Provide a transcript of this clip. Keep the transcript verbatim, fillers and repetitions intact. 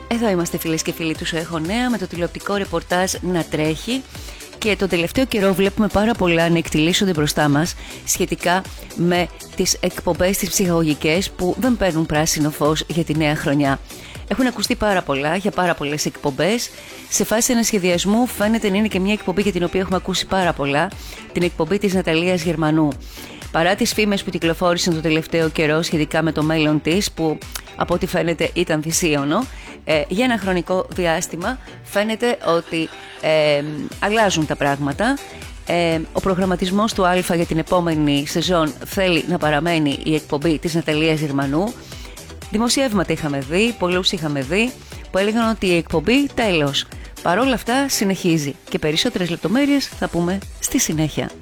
Εδώ είμαστε φίλες και φίλοι του Σου Έχω Νέα με το τηλεοπτικό ρεπορτάζ να τρέχει και τον τελευταίο καιρό βλέπουμε πάρα πολλά να εκτιλήσονται μπροστά μας σχετικά με τις εκπομπές τις ψυχαγωγικές που δεν παίρνουν πράσινο φως για τη νέα χρονιά. Έχουν ακουστεί πάρα πολλά για πάρα πολλές εκπομπές. Σε φάση ανασχεδιασμού φαίνεται να είναι και μια εκπομπή για την οποία έχουμε ακούσει πάρα πολλά, την εκπομπή της Ναταλίας Γερμανού. Παρά τις φήμες που κυκλοφόρησαν το τελευταίο καιρό σχετικά με το μέλλον της, που από ό,τι φαίνεται ήταν θυσίωνο, ε, για ένα χρονικό διάστημα φαίνεται ότι ε, αλλάζουν τα πράγματα. Ε, ο προγραμματισμός του Α για την επόμενη σεζόν θέλει να παραμένει η εκπομπή της Ναταλίας Γερμανού. Δημοσιεύματα είχαμε δει, πολλούς είχαμε δει που έλεγαν ότι η εκπομπή τέλος. Παρ' όλα αυτά συνεχίζει και περισσότερες λεπτομέρειες θα πούμε στη συνέχεια.